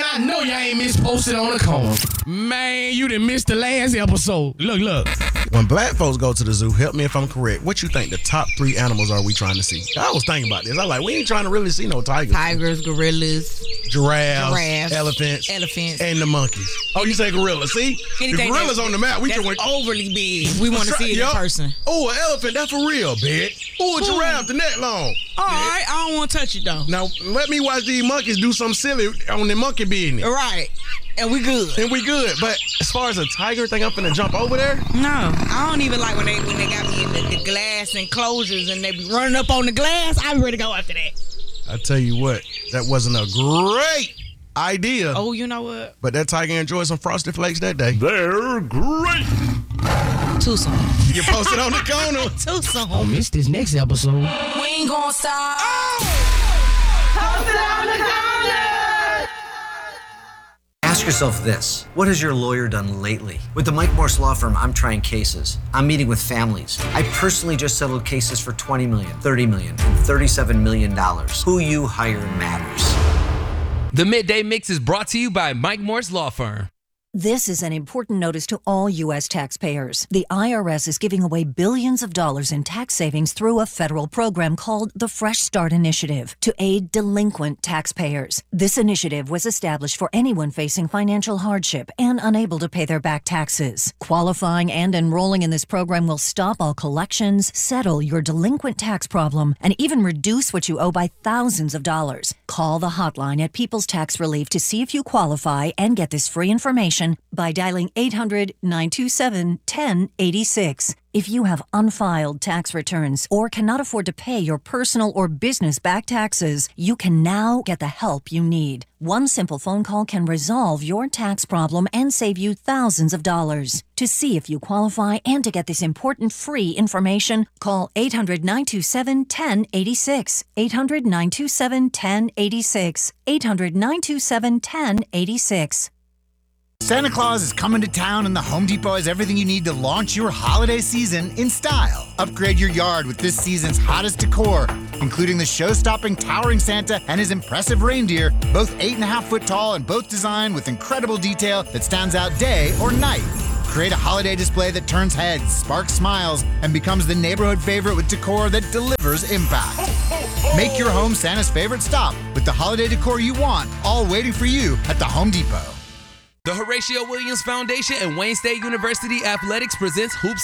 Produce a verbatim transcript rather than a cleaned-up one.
I know y'all ain't misposted on the corner. Man, you done missed the last episode. Look, look. When black folks go to the zoo, help me if I'm correct, what you think the top three animals are we trying to see? I was thinking about this. I was like, we ain't trying to really see no tigers. Tigers, gorillas, Giraffes, Giraffes, elephants, elephants, and the monkeys. Oh, you say gorillas? See, anything the gorillas that, on the map. We that's just went overly big. We want to see it yep. in person. Oh, an elephant, that's for real, bitch. Oh, a giraffe, the neck long. All right, I don't want to touch it though. Now let me watch these monkeys do something silly on the monkey business. Right, and we good. And we good. But as far as a tiger, think I'm finna jump over there? No, I don't even like when they when they got me in the, the glass enclosures and they be running up on the glass. I'm ready to go after that. I tell you what, that wasn't a great idea. Oh, you know what? But that tiger enjoyed some Frosted Flakes that day. They're great. Too soon. You posted on the corner. Too soon. Don't miss this next episode. We ain't gonna stop. Posted on the corner. Ask yourself this. What has your lawyer done lately? With the Mike Morse Law Firm, I'm trying cases. I'm meeting with families. I personally just settled cases for twenty million dollars, thirty million dollars, and thirty-seven million dollars. Who you hire matters. The Midday Mix is brought to you by Mike Morse Law Firm. This is an important notice to all U S taxpayers. The I R S is giving away billions of dollars in tax savings through a federal program called the Fresh Start Initiative to aid delinquent taxpayers. This initiative was established for anyone facing financial hardship and unable to pay their back taxes. Qualifying and enrolling in this program will stop all collections, settle your delinquent tax problem, and even reduce what you owe by thousands of dollars. Call the hotline at People's Tax Relief to see if you qualify and get this free information by dialing eight hundred, nine two seven, one zero eight six. If you have unfiled tax returns or cannot afford to pay your personal or business back taxes, you can now get the help you need. One simple phone call can resolve your tax problem and save you thousands of dollars. To see if you qualify and to get this important free information, call eight hundred, nine two seven, one zero eight six. eight hundred, nine two seven, one zero eight six. eight hundred, nine two seven, one zero eight six. Santa Claus is coming to town and the Home Depot has everything you need to launch your holiday season in style. Upgrade your yard with this season's hottest decor, including the show-stopping towering Santa and his impressive reindeer, both eight and a half foot tall and both designed with incredible detail that stands out day or night. Create a holiday display that turns heads, sparks smiles, and becomes the neighborhood favorite with decor that delivers impact. Make your home Santa's favorite stop with the holiday decor you want, all waiting for you at the Home Depot. The Horatio Williams Foundation and Wayne State University Athletics presents Hoops